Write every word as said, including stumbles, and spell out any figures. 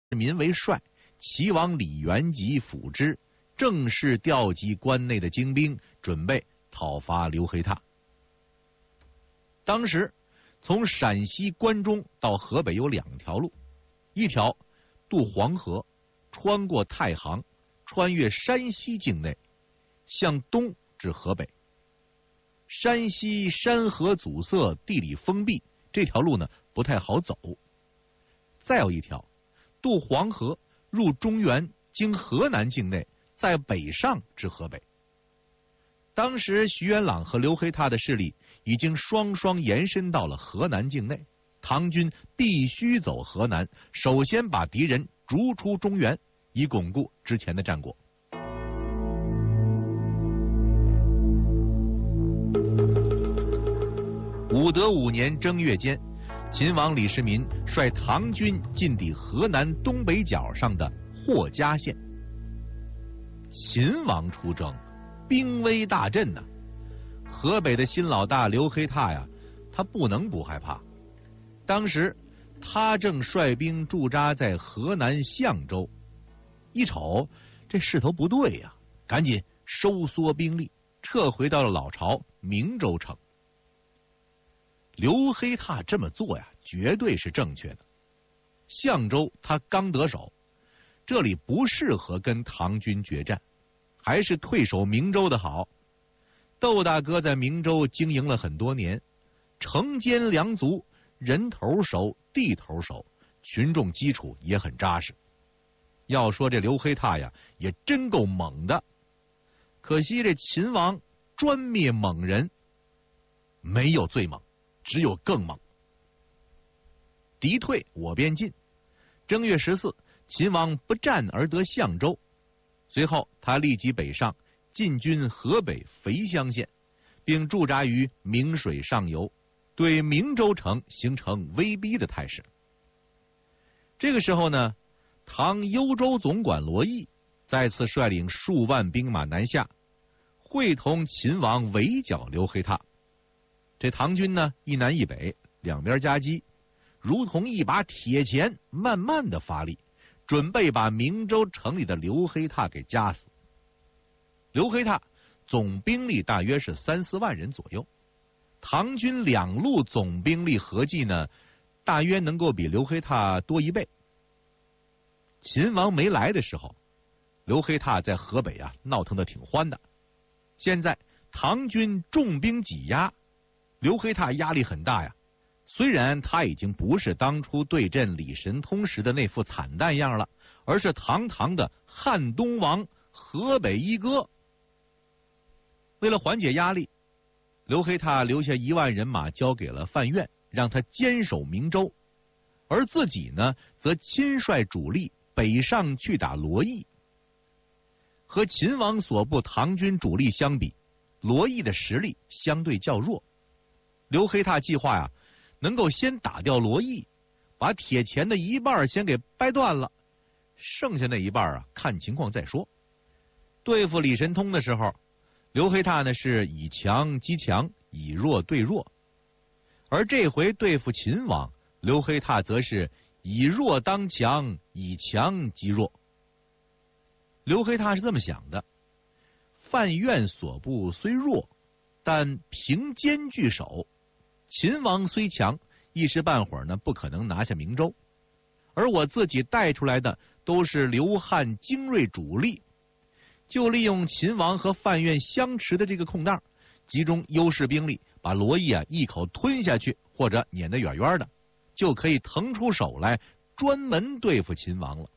民为帅，齐王李元吉辅之，正式调集关内的精兵，准备讨伐刘黑闼。当时从陕西关中到河北有两条路，一条渡黄河，穿过太行，穿越山西境内，向东至河北。山西山河阻塞，地理封闭，这条路呢不太好走。再有一条，渡黄河入中原，经河南境内，在北上至河北。当时徐元朗和刘黑闼的势力已经双双延伸到了河南境内，唐军必须走河南，首先把敌人逐出中原，以巩固之前的战果。武德五年正月间，秦王李世民率唐军进抵河南东北角上的霍家县。秦王出征，兵威大振呐、啊！河北的新老大刘黑闼呀，他不能不害怕。当时他正率兵驻扎在河南象州，一瞅这势头不对呀、啊，赶紧收缩兵力，撤回到了老巢明州城。刘黑闼这么做呀，绝对是正确的。象州他刚得手，这里不适合跟唐军决战，还是退守明州的好。窦大哥在明州经营了很多年，城坚粮足，人头熟，地头熟，群众基础也很扎实。要说这刘黑闼呀，也真够猛的。可惜这秦王专灭猛人，没有最猛，只有更猛。敌退我便进。正月十四，秦王不战而得象州，随后他立即北上，进军河北肥乡县，并驻扎于明水上游，对明州城形成威逼的态势。这个时候呢，唐幽州总管罗毅再次率领数万兵马南下，会同秦王围剿刘黑闼。这唐军呢，一南一北，两边夹击，如同一把铁钳，慢慢的发力，准备把明州城里的刘黑闼给夹死。刘黑闼总兵力大约是三四万人左右，唐军两路总兵力合计呢，大约能够比刘黑闼多一倍。秦王没来的时候，刘黑闼在河北啊闹腾的挺欢的。现在唐军重兵挤压，刘黑闼压力很大呀。虽然他已经不是当初对阵李神通时的那副惨淡样了，而是堂堂的汉东王，河北一哥。为了缓解压力，刘黑闼留下一万人马交给了范苑，让他坚守明州，而自己呢，则亲率主力北上去打罗毅。和秦王所部唐军主力相比，罗毅的实力相对较弱。刘黑闼计划呀，能够先打掉罗毅，把铁钳的一半先给掰断了，剩下那一半啊，看情况再说。对付李神通的时候，刘黑闼呢是以强击强，以弱对弱，而这回对付秦王，刘黑闼则是以弱当强，以强击弱。刘黑闼是这么想的：范苑所部虽弱，但凭坚据守。秦王虽强，一时半会儿呢不可能拿下明州，而我自己带出来的都是刘汉精锐主力，就利用秦王和范苑相持的这个空档，集中优势兵力，把罗毅啊一口吞下去，或者撵得远远的，就可以腾出手来专门对付秦王了。